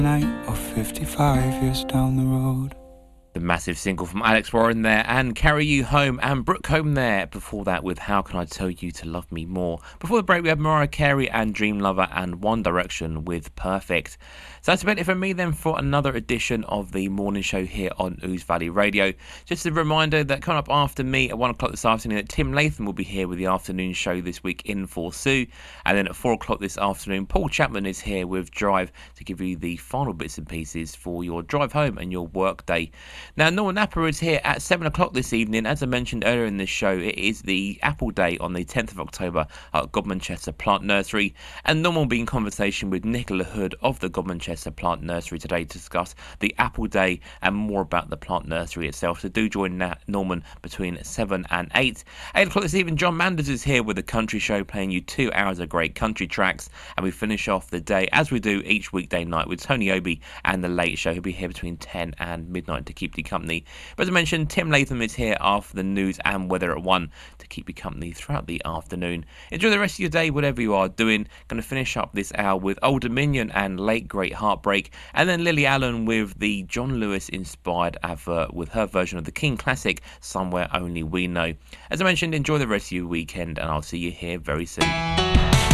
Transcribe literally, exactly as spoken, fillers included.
night or fifty-five years down the road. The massive single from Alex Warren there, and Carry You Home, and Brooke Home there. Before that with How Can I Tell You to Love Me More. Before the break we had Mariah Carey and Dream Lover and One Direction with Perfect. So that's about it from me then for another edition of the morning show here on Ouse Valley Radio. Just a reminder that coming up after me at one o'clock this afternoon, that Tim Latham will be here with the afternoon show this week in for Sue. And then at four o'clock this afternoon, Paul Chapman is here with Drive to give you the final bits and pieces for your drive home and your work day. Now, Norman Napper is here at seven o'clock this evening. As I mentioned earlier in this show, it is the Apple Day on the tenth of October at Godmanchester Plant Nursery. And Norman will be in conversation with Nicola Hood of the Godmanchester Plant Nursery today to discuss the Apple Day and more about the plant nursery itself. So do join Na- Norman between seven and eight. eight o'clock this evening, John Manders is here with the Country Show, playing you two hours of great country tracks. And we finish off the day, as we do each weekday night, with Tony Obi and The Late Show, who'll be here between ten and midnight to keep you company. But as I mentioned, Tim Latham is here after the news and weather at one to keep you company throughout the afternoon. Enjoy the rest of your day, whatever you are doing. Going to finish up this hour with Old Dominion and Late Great Heartbreak, and then Lily Allen with the John Lewis inspired advert with her version of the King classic Somewhere Only We Know. As I mentioned, enjoy the rest of your weekend, and I'll see you here very soon.